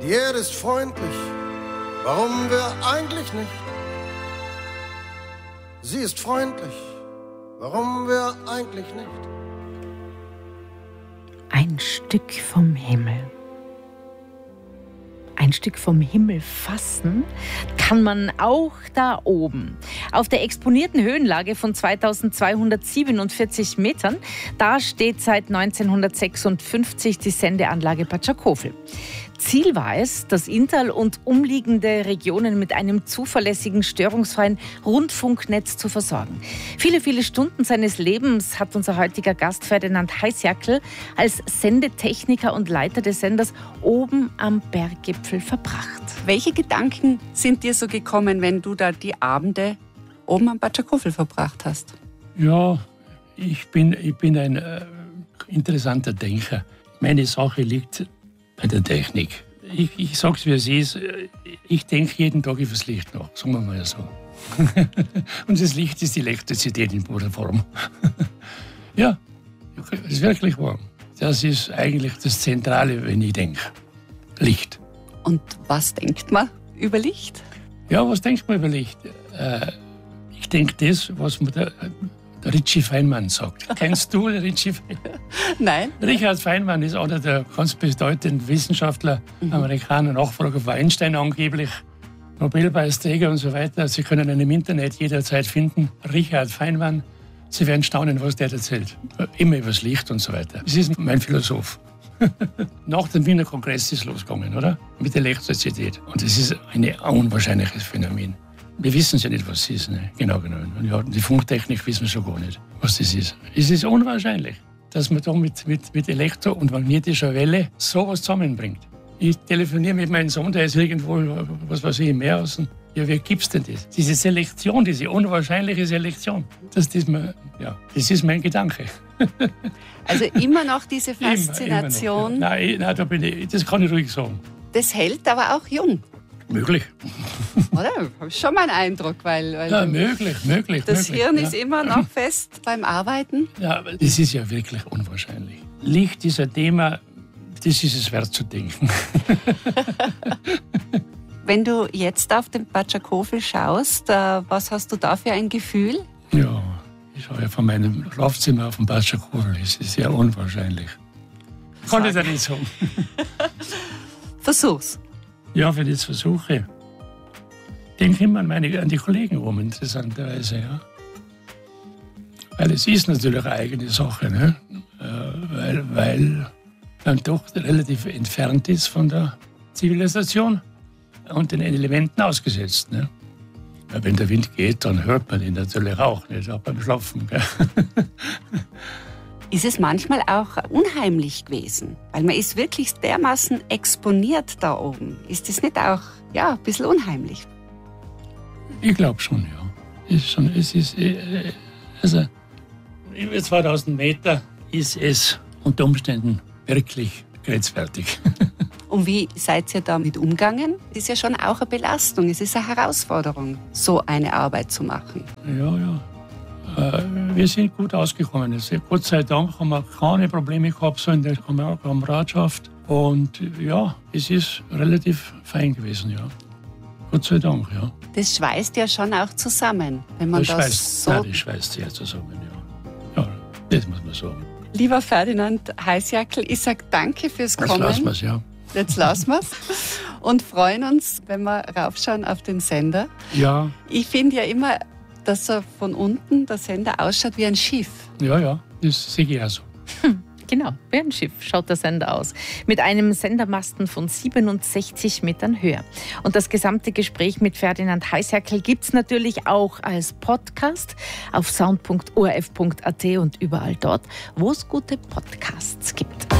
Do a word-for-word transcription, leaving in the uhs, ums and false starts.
Die Erde ist freundlich, warum wir eigentlich nicht? Sie ist freundlich, warum wir eigentlich nicht? Ein Stück vom Himmel. Ein Stück vom Himmel fassen kann man auch da oben. Auf der exponierten Höhenlage von zweitausendzweihundertsiebenundvierzig Metern, da steht seit neunzehnhundertsechsundfünfzig die Sendeanlage Batschakowel. Ziel war es, das Inntal und umliegende Regionen mit einem zuverlässigen, störungsfreien Rundfunknetz zu versorgen. Viele, viele Stunden seines Lebens hat unser heutiger Gast Ferdinand Heisjackl als Sendetechniker und Leiter des Senders oben am Berggipfel verbracht. Welche Gedanken sind dir so gekommen, wenn du da die Abende oben am Batschakowel verbracht hast? Ja, ich bin, ich bin ein äh, interessanter Denker. Meine Sache liegt bei der Technik. Ich, ich sage es, wie es ist. Ich denke jeden Tag über das Licht nach, sagen wir mal so. Und das Licht ist die Elektrizität in purer Form. Ja, es ist wirklich wahr. Das ist eigentlich das Zentrale, wenn ich denke. Licht. Und was denkt man über Licht? Ja, was denkt man über Licht? Äh, ich denke das, was man der, der Richie Feynman sagt. Kennst du den Richie Feynman? Nein. Richard Feynman ist einer der ganz bedeutenden Wissenschaftler, mhm. Amerikaner, Nachfolger von Einstein angeblich, Nobelpreisträger und so weiter. Sie können ihn im Internet jederzeit finden. Richard Feynman. Sie werden staunen, was der erzählt. Immer über das Licht und so weiter. Das ist mein Philosoph. Nach dem Wiener Kongress ist es losgegangen, oder? Mit der Elektrizität. Und das ist ein unwahrscheinliches Phänomen. Wir wissen ja nicht, was es ist. Ne? Genau genommen. Und ja, die Funktechnik wissen wir schon gar nicht, was das ist. Es ist unwahrscheinlich, dass man da mit, mit, mit Elektro- und magnetischer Welle sowas zusammenbringt. Ich telefoniere mit meinem Sohn, der ist irgendwo, was weiß ich, im Meer außen. Ja, wie gibt's denn das? Diese Selektion, diese unwahrscheinliche Selektion, das, das, man, ja, das ist mein Gedanke. Also immer noch diese Faszination. Immer, immer noch, ja. Nein, nein, da bin ich, das kann ich ruhig sagen. Das hält aber auch jung. Möglich. Oder? Habe ich schon mal einen Eindruck, weil, weil ja, möglich, möglich. Das möglich, Hirn ja. ist immer noch fest beim Arbeiten. Ja, aber das ist ja wirklich unwahrscheinlich. Licht ist ein Thema, das ist es wert zu denken. Wenn du jetzt auf den Batschakowel schaust, was hast du da für ein Gefühl? Ja, ich schaue ja von meinem Schlafzimmer auf den Batschakowel. Es ist sehr unwahrscheinlich. Kann ich da nicht sagen. Versuch's. Ja, wenn ich es versuche. Denke immer an, meine, an die Kollegen um, interessanterweise. Ja. Weil es ist natürlich eine eigene Sache, ne? äh, weil, weil man doch relativ entfernt ist von der Zivilisation und den Elementen ausgesetzt. Ne? Weil wenn der Wind geht, dann hört man ihn natürlich auch nicht, auch beim Schlafen. Gell? Ist es manchmal auch unheimlich gewesen? Weil man ist wirklich dermaßen exponiert da oben. Ist das nicht auch ja, ein bisschen unheimlich? Ich glaube schon, ja. Ist schon, es ist, also, über zweitausend Meter ist es unter Umständen wirklich grenzwertig. Und wie seid ihr damit umgegangen? Das ist ja schon auch eine Belastung. Es ist eine Herausforderung, so eine Arbeit zu machen. Ja, ja. Wir sind gut ausgekommen. Also, Gott sei Dank haben wir keine Probleme gehabt so in der Kameradschaft. Und ja, es ist relativ fein gewesen, ja. Gott sei Dank, ja. Das schweißt ja schon auch zusammen, wenn man das, das schweißt, so... Nein, das schweißt sehr zusammen, ja. Ja, das muss man sagen. Lieber Ferdinand Heisjackl, ich sage danke fürs Jetzt Kommen. Jetzt lassen wir es, ja. Jetzt lassen wir es. Und freuen uns, wenn wir raufschauen auf den Sender. Ja. Ich finde ja immer, dass er von unten, der Sender, ausschaut wie ein Schiff. Ja, ja, das sehe ich auch so. Hm, genau, wie ein Schiff schaut der Sender aus. Mit einem Sendermasten von siebenundsechzig Metern Höhe. Und das gesamte Gespräch mit Ferdinand Heisjackl gibt es natürlich auch als Podcast auf sound punkt o r f punkt a t und überall dort, wo es gute Podcasts gibt.